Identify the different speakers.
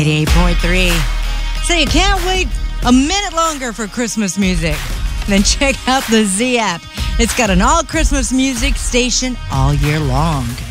Speaker 1: 88.3. So you can't wait a minute longer for Christmas music. Then check out the Z app. It's got an all Christmas music station all year long.